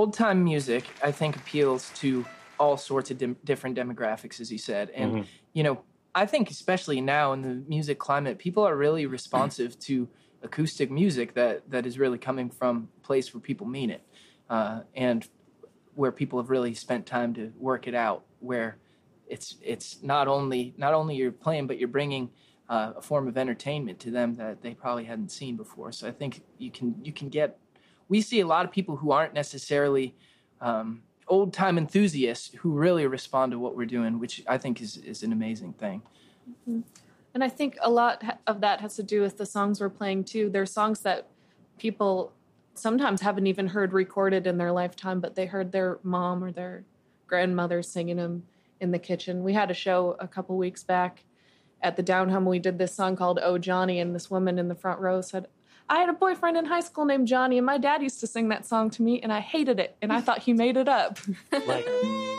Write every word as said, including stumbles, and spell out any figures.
old-time music, I think, appeals to all sorts of dim- different demographics, as you said. And, mm-hmm. you know, I think especially now in the music climate, people are really responsive to acoustic music that, that is really coming from a place where people mean it, uh, and where people have really spent time to work it out, where it's it's not only not only you're playing, but you're bringing uh, a form of entertainment to them that they probably hadn't seen before. So I think you can you can get. We see a lot of people who aren't necessarily um, old-time enthusiasts who really respond to what we're doing, which I think is, is an amazing thing. Mm-hmm. And I think a lot of that has to do with the songs we're playing, too. They're songs that people sometimes haven't even heard recorded in their lifetime, but they heard their mom or their grandmother singing them in the kitchen. We had a show a couple weeks back at the Down Home. We did this song called Oh, Johnny, and this woman in the front row said, I had a boyfriend in high school named Johnny, and my dad used to sing that song to me, and I hated it, and I thought he made it up. Like,